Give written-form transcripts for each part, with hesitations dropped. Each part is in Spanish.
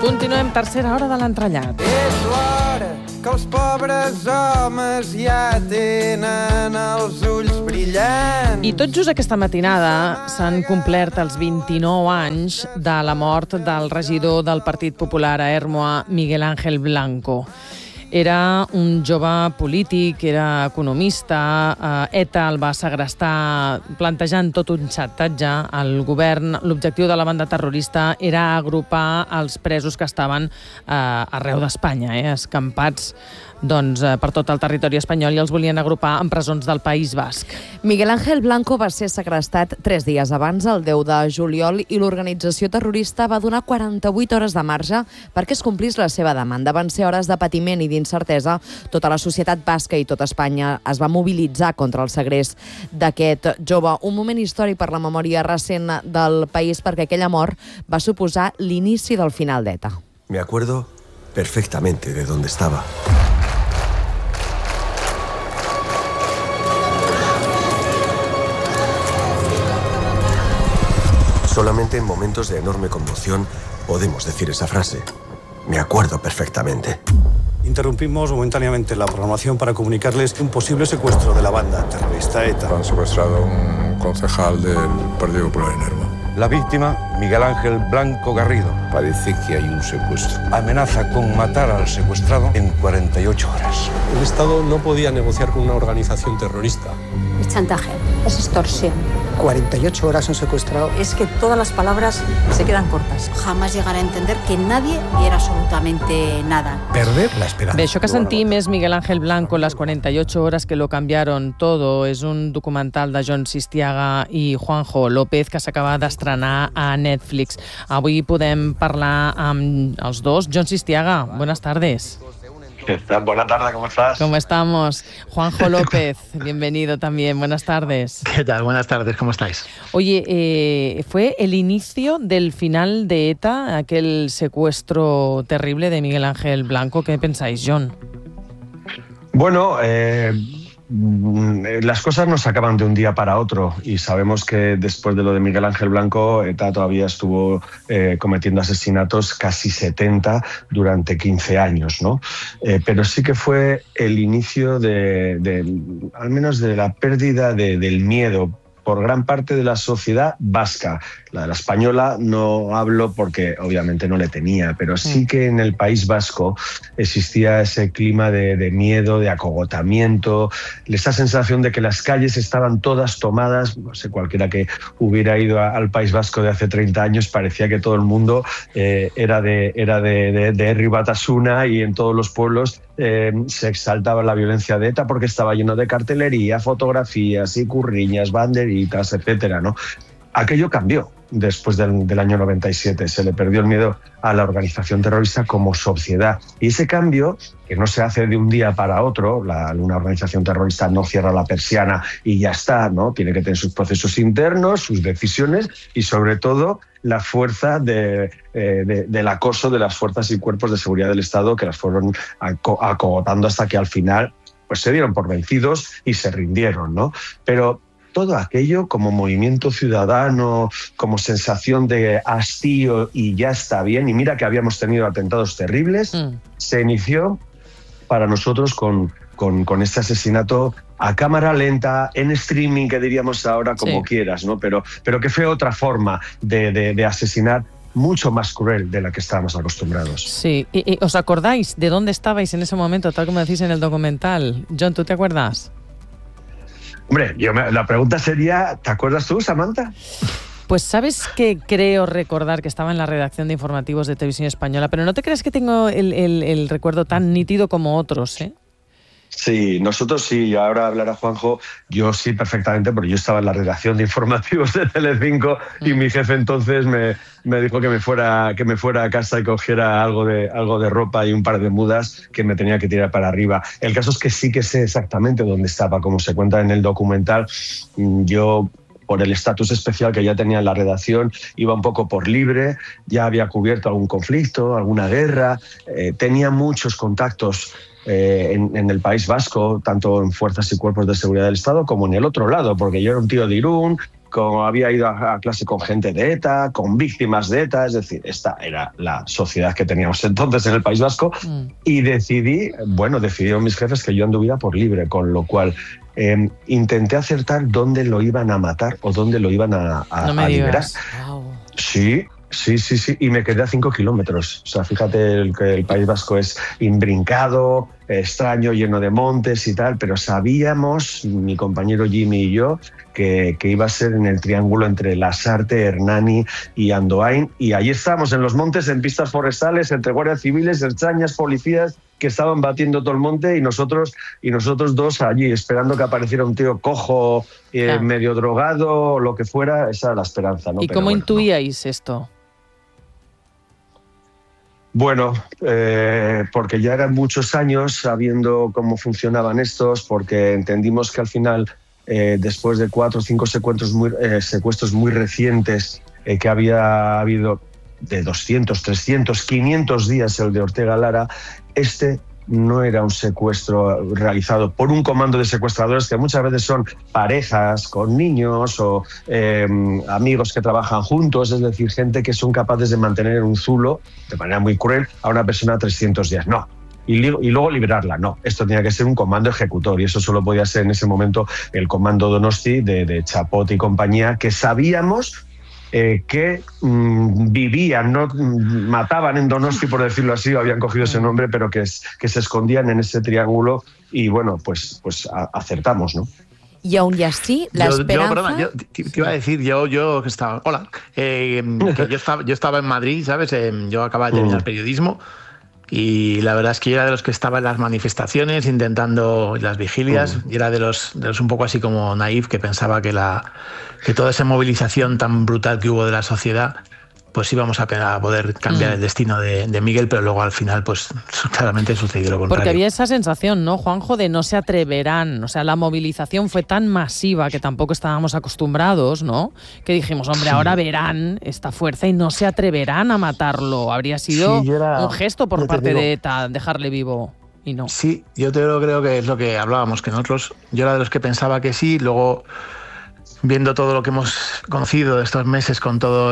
Continuem, tercera hora de l'entrellat. És l'hora que els pobres homes ja tenen els ulls brillants. I tot just aquesta matinada s'han complert els 29 anys de la mort del regidor del Partit Popular a Ermua, Miguel Ángel Blanco. Era un jove polític, era economista, ETA el va segrestar plantejant tot un xantatge al govern. L'objectiu de la banda terrorista era agrupar els presos que estaven arreu d'Espanya, escampats per tot el territori espanyol, i els volien agrupar en presons del País Basc. Miguel Ángel Blanco va ser segrestat 3 dies abans, el 10 de juliol, i l'organització terrorista va donar 48 hores de marge perquè es complís la seva demanda. Van ser hores de patiment i d'incertesa. Tota la societat basca i tota Espanya es va mobilitzar contra el segrest d'aquest jove. Un moment històric per la memòria recent del país, perquè aquella mort va suposar l'inici del final d'ETA. Me acuerdo perfectamente de dónde estaba. Solamente en momentos de enorme conmoción podemos decir esa frase. Me acuerdo perfectamente. Interrumpimos momentáneamente la programación para comunicarles un posible secuestro de la banda terrorista ETA. Han secuestrado a un concejal del Partido Popular en Ermua. La víctima, Miguel Ángel Blanco Garrido. Parece que hay un secuestro. Amenaza con matar al secuestrado en 48 horas. El Estado no podía negociar con una organización terrorista. Es chantaje, es extorsión. 48 horas han secuestrado. Es que todas las palabras se quedan cortas. Jamás llegaré a entender que nadie era absolutamente nada. Perder la esperanza. Bé, això que sentim és Miguel Ángel Blanco, les 48 horas que lo cambiaron todo. És un documental de Jon Sistiaga i Juanjo López que s'acaba d'estrenar a Netflix. Avui podem parlar amb els dos. Jon Sistiaga, buenas tardes. Buenas tardes, ¿cómo estás? ¿Cómo estamos? Juanjo López, bienvenido también, buenas tardes. ¿Qué tal? Buenas tardes, ¿cómo estáis? Oye, fue el inicio del final de ETA, aquel secuestro terrible de Miguel Ángel Blanco. ¿Qué pensáis, Jon? Bueno, las cosas no se acaban de un día para otro, y sabemos que después de lo de Miguel Ángel Blanco, ETA todavía estuvo cometiendo asesinatos, casi 70 durante 15 años, ¿no? Pero sí que fue el inicio al menos de la pérdida del miedo por gran parte de la sociedad vasca. La de la española no hablo porque obviamente no le tenía, pero sí que en el País Vasco existía ese clima de miedo, de acogotamiento, esa sensación de que las calles estaban todas tomadas. No sé, cualquiera que hubiera ido al País Vasco de hace 30 años parecía que todo el mundo era de Herri Batasuna, y en todos los pueblos se exaltaba la violencia de ETA porque estaba lleno de cartelería, fotografías y curriñas, banderitas, etcétera, ¿no? Aquello cambió después del año 97. Se le perdió el miedo a la organización terrorista como sociedad. Y ese cambio, que no se hace de un día para otro, una organización terrorista no cierra la persiana y ya está, ¿no? Tiene que tener sus procesos internos, sus decisiones y, sobre todo, la fuerza del acoso de las fuerzas y cuerpos de seguridad del Estado, que las fueron acogotando hasta que al final pues se dieron por vencidos y se rindieron, ¿no? Pero todo aquello como movimiento ciudadano, como sensación de hastío y ya está bien, y mira que habíamos tenido atentados terribles, se inició para nosotros con este asesinato a cámara lenta, en streaming, que diríamos ahora, como quieras, ¿no? Pero que fue otra forma de asesinar mucho más cruel de la que estábamos acostumbrados. Sí, ¿y os acordáis de dónde estabais en ese momento, tal como decís en el documental? Jon, ¿tú te acuerdas? Hombre, la pregunta sería, ¿te acuerdas tú, Samantha? Pues sabes que creo recordar que estaba en la redacción de informativos de Televisión Española, pero no te creas que tengo el recuerdo tan nítido como otros, ¿eh? Sí, nosotros sí. Ahora hablará Juanjo. Yo sí, perfectamente, porque yo estaba en la redacción de informativos de Telecinco y mi jefe entonces me dijo que me fuera a casa y cogiera algo de ropa y un par de mudas que me tenía que tirar para arriba. El caso es que sí que sé exactamente dónde estaba, como se cuenta en el documental. Yo, por el estatus especial que ya tenía en la redacción, iba un poco por libre, ya había cubierto algún conflicto, alguna guerra, tenía muchos contactos en el País Vasco, tanto en fuerzas y cuerpos de seguridad del Estado como en el otro lado, porque yo era un tío de Irún, había ido a clase con gente de ETA, con víctimas de ETA, es decir, esta era la sociedad que teníamos entonces en el País Vasco, y decidieron mis jefes que yo anduviera por libre, con lo cual intenté acertar dónde lo iban a matar o dónde lo iban a liberar. Wow. Sí, y me quedé a 5 kilómetros. O sea, fíjate que el País Vasco es imbrincado, extraño, lleno de montes y tal, pero sabíamos, mi compañero Jimmy y yo, que iba a ser en el triángulo entre Lasarte, Hernani y Andoain, y allí estábamos en los montes, en pistas forestales, entre guardias civiles, ertzainas, policías, que estaban batiendo todo el monte, y nosotros dos allí esperando que apareciera un tío cojo, medio drogado, o lo que fuera. Esa era la esperanza, ¿no? ¿Y cómo intuíais esto? Bueno, porque ya eran muchos años sabiendo cómo funcionaban estos, porque entendimos que al final, después de 4 o 5 secuestros muy recientes, que había habido de 200, 300, 500 días el de Ortega Lara, este no era un secuestro realizado por un comando de secuestradores que muchas veces son parejas con niños o amigos que trabajan juntos, es decir, gente que son capaces de mantener en un zulo de manera muy cruel a una persona 300 días. No. Y luego liberarla. No, esto tenía que ser un comando ejecutor, y eso solo podía ser en ese momento el comando Donosti de Chapot y compañía, que sabíamos que vivían, no mataban en Donosti, por decirlo así, habían cogido ese nombre, pero que se escondían en ese triángulo, y bueno, pues acertamos, ¿no? Y aún así, la esperanza... Yo te iba a decir, yo que estaba... Hola, que yo estaba en Madrid, ¿sabes? Yo acababa de terminar periodismo, y la verdad es que yo era de los que estaba en las manifestaciones intentando las vigilias, y era de los un poco así como naif, que pensaba que toda esa movilización tan brutal que hubo de la sociedad, pues íbamos a poder cambiar el destino de Miguel, pero luego al final pues claramente sucedió lo contrario. Porque había esa sensación, ¿no, Juanjo, de no se atreverán? O sea, la movilización fue tan masiva que tampoco estábamos acostumbrados, ¿no? Que dijimos, hombre, ahora verán esta fuerza y no se atreverán a matarlo. Habría sido un gesto por parte de ETA dejarle vivo, y no. Sí, yo creo que es lo que hablábamos, que yo era de los que pensaba que sí, luego viendo todo lo que hemos conocido de estos meses con toda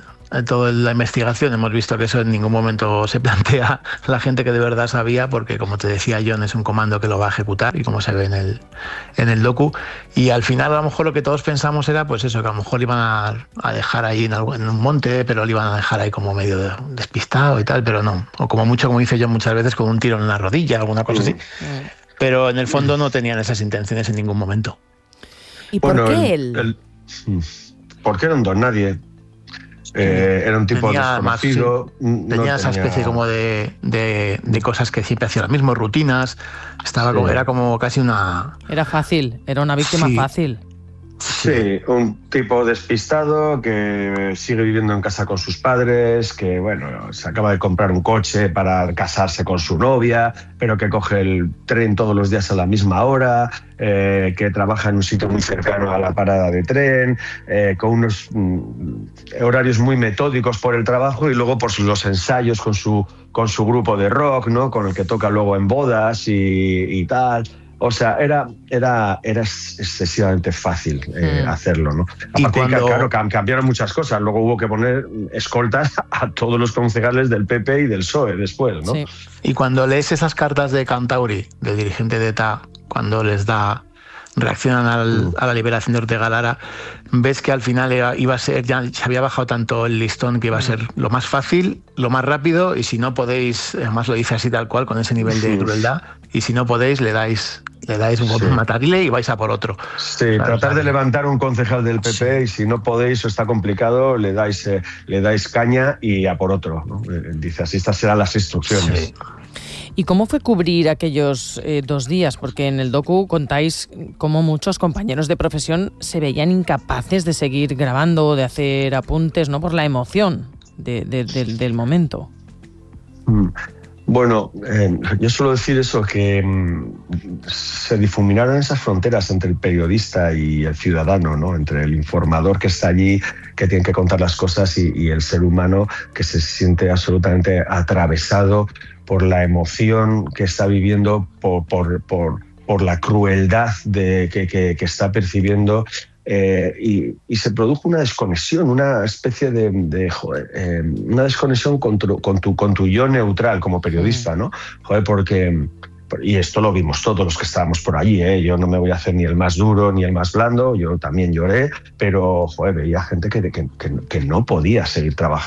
la investigación, hemos visto que eso en ningún momento se plantea la gente que de verdad sabía, porque como te decía John, es un comando que lo va a ejecutar, y como se ve en el docu, y al final a lo mejor lo que todos pensamos era pues eso, que a lo mejor iban a dejar ahí en un monte, pero lo iban a dejar ahí como medio despistado y tal, pero no, o como mucho, como dice John muchas veces, con un tiro en la rodilla, alguna cosa así, pero en el fondo no tenían esas intenciones en ningún momento. ¿Y por qué él? Porque era un don nadie. Era un tipo desconocido. Tenía esa especie como de cosas que siempre hacía, las mismas rutinas. Era como casi una... Era fácil, era una víctima fácil. Sí, un tipo despistado que sigue viviendo en casa con sus padres, que bueno, se acaba de comprar un coche para casarse con su novia, pero que coge el tren todos los días a la misma hora, que trabaja en un sitio muy cercano a la parada de tren, con unos horarios muy metódicos por el trabajo, y luego por los ensayos con su grupo de rock, ¿no? Con el que toca luego en bodas y tal. O sea, era excesivamente fácil hacerlo, ¿no? Claro, cambiaron muchas cosas. Luego hubo que poner escoltas a todos los concejales del PP y del PSOE después, ¿no? Sí. Y cuando lees esas cartas de Cantauri, del dirigente de ETA, cuando reaccionan a la liberación de Ortega Lara, ves que al final iba a ser, ya se había bajado tanto el listón, que iba a ser lo más fácil, lo más rápido, y si no podéis, además lo dice así tal cual, con ese nivel de crueldad, y si no podéis, le dais un golpe, matarle y vais a por otro. Sí, tratar de levantar un concejal del PP, y si no podéis o está complicado, le dais caña y a por otro, ¿no? Dice así, estas serán las instrucciones. Sí. ¿Y cómo fue cubrir aquellos 2 días? Porque en el docu contáis cómo muchos compañeros de profesión se veían incapaces de seguir grabando o de hacer apuntes, ¿no? Por la emoción del momento. Bueno, yo suelo decir eso, que se difuminaron esas fronteras entre el periodista y el ciudadano, ¿no? Entre el informador que está allí, que tiene que contar las cosas, y el ser humano que se siente absolutamente atravesado por la emoción que está viviendo, por la crueldad que está percibiendo y se produjo una desconexión, una especie de una desconexión con tu yo neutral como periodista, ¿no? Porque... Y esto lo vimos todos los que estábamos por allí, ¿eh? Yo no me voy a hacer ni el más duro ni el más blando, yo también lloré, pero veía gente que no podía seguir trabajando.